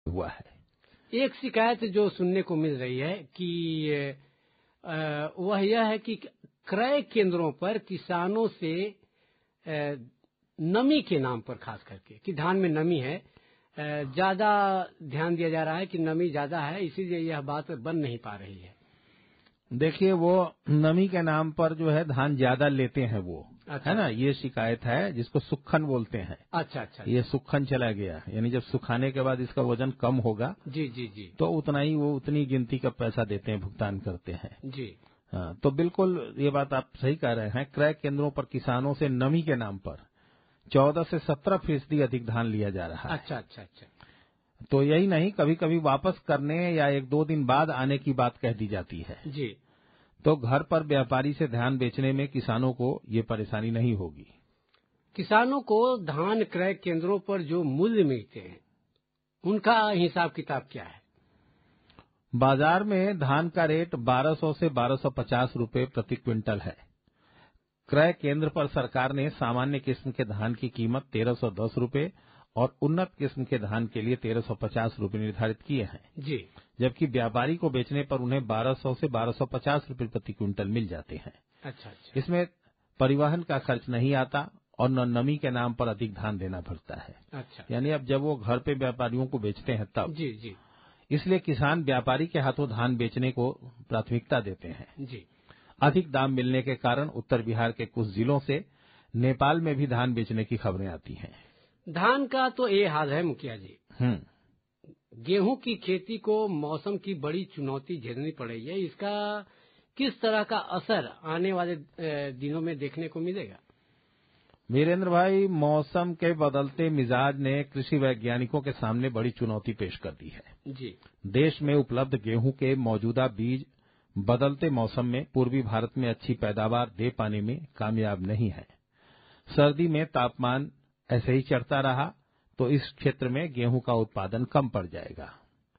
हुआ है। एक शिकायत जो सुनने को मिल रही है कि वह यह है कि क्रय केंद्रों पर किसानों से नमी के नाम पर खास करके कि धान में नमी है, ज्यादा ध्यान दिया जा रहा है कि नमी ज्यादा है, इसीलिए यह बात बन नहीं पा रही है। देखिए, वो नमी के नाम पर जो है धान ज्यादा लेते हैं वो, अच्छा, है ना, ये शिकायत है, जिसको सुक्खन बोलते हैं। अच्छा अच्छा, ये सुक्खन चला गया, यानी जब सुखाने के बाद इसका वजन कम होगा जी जी जी, तो उतना ही वो उतनी गिनती का पैसा देते हैं, भुगतान करते हैं जी। हाँ, तो बिल्कुल ये बात आप सही कह रहे हैं। क्रय केंद्रों पर किसानों से नमी के नाम पर 14 से 17% अधिक धान लिया जा रहा है। अच्छा अच्छा अच्छा, तो यही नहीं, कभी कभी वापस करने या 1-2 दिन बाद आने की बात कह दी जाती है। जी। तो घर पर व्यापारी से धान बेचने में किसानों को ये परेशानी नहीं होगी। किसानों को धान क्रय केंद्रों पर जो मूल्य मिलते हैं उनका हिसाब किताब क्या है? बाजार में धान का रेट 1200 से 1250 रुपए प्रति क्विंटल है। क्रय केंद्र पर सरकार ने सामान्य किस्म के धान की कीमत 1310 रुपए और उन्नत किस्म के धान के लिए 1350 रुपए निर्धारित किए हैं जी, जबकि व्यापारी को बेचने पर उन्हें 1200 से 1250 रुपए प्रति क्विंटल मिल जाते हैं। अच्छा अच्छा, इसमें परिवहन का खर्च नहीं आता और न नमी के नाम पर अधिक धान देना पड़ता है। अच्छा, यानी अब जब वो घर पे व्यापारियों को बेचते हैं तब, जी जी इसलिए किसान व्यापारी के हाथों धान बेचने को प्राथमिकता देते हैं। जी। अधिक दाम मिलने के कारण उत्तर बिहार के कुछ जिलों से नेपाल में भी धान बेचने की खबरें आती हैं। धान का तो ये हाल है मुखिया जी। गेहूं की खेती को मौसम की बड़ी चुनौती झेलनी पड़ रही है, इसका किस तरह का असर आने वाले दिनों में देखने को मिलेगा? वीरेंद्र भाई, मौसम के बदलते मिजाज ने कृषि वैज्ञानिकों के सामने बड़ी चुनौती पेश कर दी है। जी, देश में उपलब्ध गेहूं के मौजूदा बीज बदलते मौसम में पूर्वी भारत में अच्छी पैदावार दे पाने में कामयाब नहीं है। सर्दी में तापमान ऐसे ही चढ़ता रहा तो इस क्षेत्र में गेहूं का उत्पादन कम पड़ जाएगा।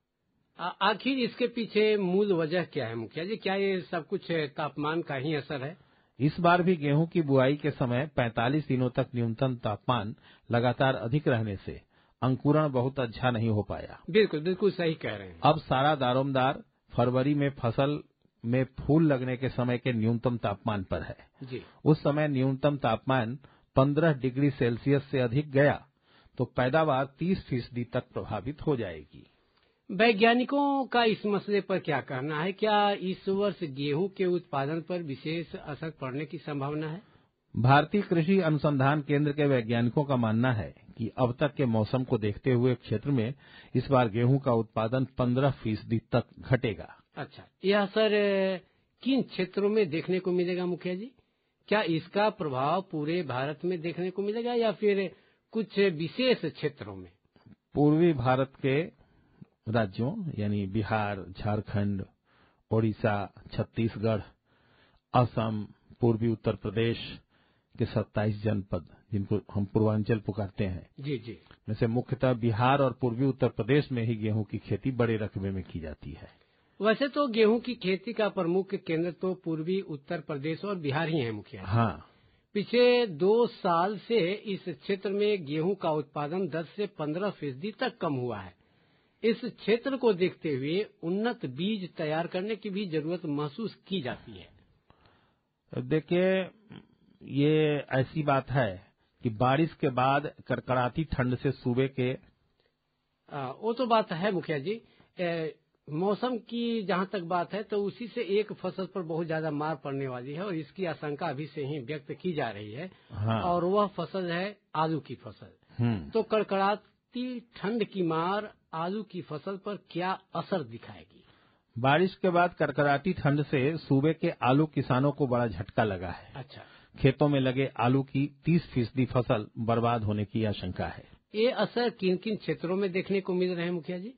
आखिर इसके पीछे मूल वजह क्या है मुखिया जी? क्या ये सब कुछ तापमान का ही असर है? इस बार भी गेहूं की बुआई के समय 45 दिनों तक न्यूनतम तापमान लगातार अधिक रहने से अंकुरण बहुत अच्छा नहीं हो पाया। बिल्कुल बिल्कुल सही कह रहे हैं। अब सारा दारोमदार फरवरी में फसल में फूल लगने के समय के न्यूनतम तापमान पर है। जी, उस समय न्यूनतम तापमान 15 डिग्री सेल्सियस से अधिक गया तो पैदावार 30% तक प्रभावित हो जाएगी। वैज्ञानिकों का इस मसले पर क्या कहना है? क्या इस वर्ष गेहूं के उत्पादन पर विशेष असर पड़ने की संभावना है? भारतीय कृषि अनुसंधान केंद्र के वैज्ञानिकों का मानना है कि अब तक के मौसम को देखते हुए क्षेत्र में इस बार गेहूं का उत्पादन 15% तक घटेगा। अच्छा, यह असर किन क्षेत्रों में देखने को मिलेगा मुखिया जी? क्या इसका प्रभाव पूरे भारत में देखने को मिलेगा या फिर कुछ विशेष क्षेत्रों में? पूर्वी भारत के राज्यों यानी बिहार, झारखंड, ओडिशा, छत्तीसगढ़, असम, पूर्वी उत्तर प्रदेश के 27 जनपद जिनको हम पूर्वांचल पुकारते हैं, जी जी, में से मुख्यतः बिहार और पूर्वी उत्तर प्रदेश में ही गेहूं की खेती बड़े रकबे में की जाती है। वैसे तो गेहूं की खेती का प्रमुख केंद्र तो पूर्वी उत्तर प्रदेश और बिहार ही है मुखिया। हाँ, पिछले 2 साल से इस क्षेत्र में गेहूं का उत्पादन 10 से 15% तक कम हुआ है। इस क्षेत्र को देखते हुए उन्नत बीज तैयार करने की भी जरूरत महसूस की जाती है। देखिए, ये ऐसी बात है कि बारिश के बाद कड़कड़ाती ठंड से सूबे के वो तो बात है मुखिया जी। मौसम की जहां तक बात है तो उसी से एक फसल पर बहुत ज्यादा मार पड़ने वाली है और इसकी आशंका अभी से ही व्यक्त की जा रही है। हाँ, और वह फसल है आलू की फसल। तो कड़कड़ाती ठंड की मार आलू की फसल पर क्या असर दिखाएगी? बारिश के बाद कड़कड़ाती ठंड से सूबे के आलू किसानों को बड़ा झटका लगा है। अच्छा, खेतों में लगे आलू की 30% फसल बर्बाद होने की आशंका है। ये असर किन किन क्षेत्रों में देखने को मिल रहे हैं मुखिया जी?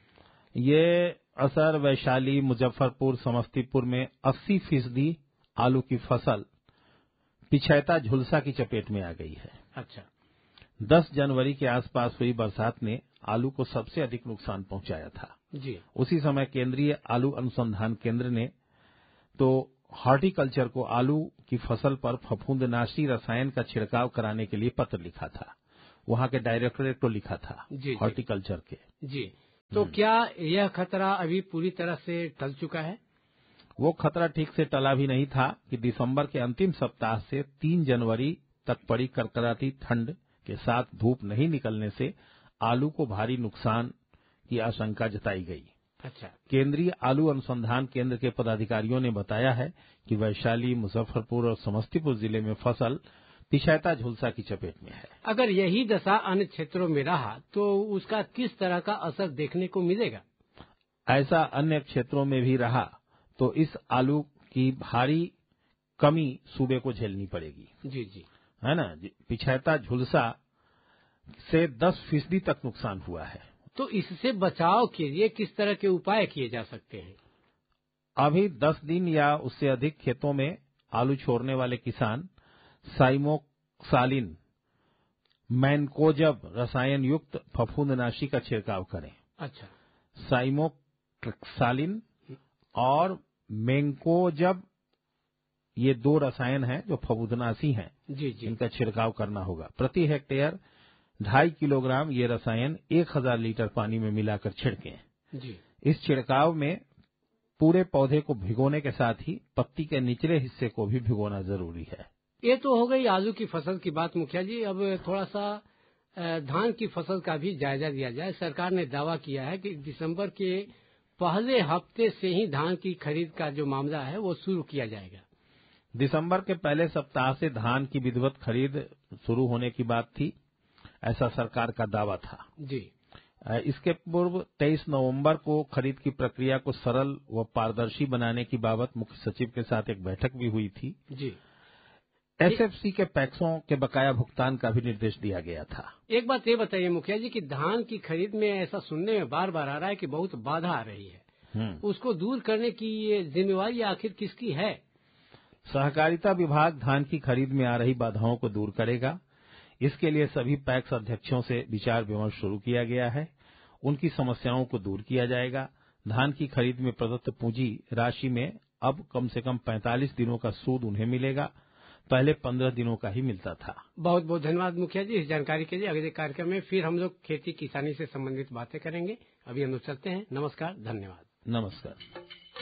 ये असर वैशाली, मुजफ्फरपुर, समस्तीपुर में 80% आलू की फसल पिछैता झुलसा की चपेट में आ गई है। अच्छा, 10 जनवरी के आसपास हुई बरसात ने आलू को सबसे अधिक नुकसान पहुंचाया था। जी, उसी समय केंद्रीय आलू अनुसंधान केंद्र ने तो हॉर्टिकल्चर को आलू की फसल पर फफूंदनाशी रसायन का छिड़काव कराने के लिए पत्र लिखा था। वहां के डायरेक्टरेट को लिखा था जी, हॉर्टिकल्चर के। जी। तो क्या यह खतरा अभी पूरी तरह से टल चुका है? वो खतरा ठीक से टला भी नहीं था कि दिसंबर के अंतिम सप्ताह से 3 जनवरी तक पड़ी कड़कड़ाती ठंड के साथ धूप नहीं निकलने से आलू को भारी नुकसान की आशंका जताई गई। अच्छा। केंद्रीय आलू अनुसंधान केंद्र के पदाधिकारियों ने बताया है कि वैशाली, मुजफ्फरपुर और समस्तीपुर जिले में फसल पिछैता झुलसा की चपेट में है। अगर यही दशा अन्य क्षेत्रों में रहा तो उसका किस तरह का असर देखने को मिलेगा? ऐसा अन्य क्षेत्रों में भी रहा तो इस आलू की भारी कमी सूबे को झेलनी पड़ेगी। जी जी, है ना। पिछैता झुलसा से 10% तक नुकसान हुआ है। तो इससे बचाव के लिए किस तरह के उपाय किए जा सकते हैं? अभी 10 दिन या उससे अधिक खेतों में आलू छोड़ने वाले किसान साइमोक्सालिन मैनकोजब रसायन युक्त फफूंदनाशी का छिड़काव करें। अच्छा। साइमोक्सालिन और मैनकोजब ये 2 रसायन हैं जो फफूंदनाशी हैं। जी जी, इनका छिड़काव करना होगा। प्रति हेक्टेयर 2.5 किलोग्राम ये रसायन 1000 लीटर पानी में मिलाकर छिड़कें। जी। इस छिड़काव में पूरे पौधे को भिगोने के साथ ही पत्ती के निचले हिस्से को भी भिगोना जरूरी है। ये तो हो गई आलू की फसल की बात मुखिया जी। अब थोड़ा सा धान की फसल का भी जायजा लिया जाए। सरकार ने दावा किया है कि दिसंबर के पहले हफ्ते से ही धान की खरीद का जो मामला है वो शुरू किया जाएगा। दिसंबर के पहले सप्ताह से धान की विधिवत खरीद शुरू होने की बात थी, ऐसा सरकार का दावा था। जी। इसके पूर्व 23 नवंबर को खरीद की प्रक्रिया को सरल व पारदर्शी बनाने की बाबत मुख्य सचिव के साथ एक बैठक भी हुई थी। जी। एसएफसी के पैक्सों के बकाया भुगतान का भी निर्देश दिया गया था। एक बात ये बताइए मुखिया जी कि धान की खरीद में ऐसा सुनने में बार बार आ रहा है कि बहुत बाधा आ रही है, उसको दूर करने की ये जिम्मेवारी आखिर किसकी है? सहकारिता विभाग धान की खरीद में आ रही बाधाओं को दूर करेगा। इसके लिए सभी पैक्स अध्यक्षों से विचार विमर्श शुरू किया गया है। उनकी समस्याओं को दूर किया जाएगा। धान की खरीद में प्रदत्त पूंजी राशि में अब कम से कम 45 दिनों का सूद उन्हें मिलेगा, पहले 15 दिनों का ही मिलता था। बहुत बहुत धन्यवाद मुखिया जी इस जानकारी के लिए। अगले कार्यक्रम में फिर हम लोग खेती किसानी से संबंधित बातें करेंगे। अभी हम लोग चलते हैं। नमस्कार, धन्यवाद। नमस्कार।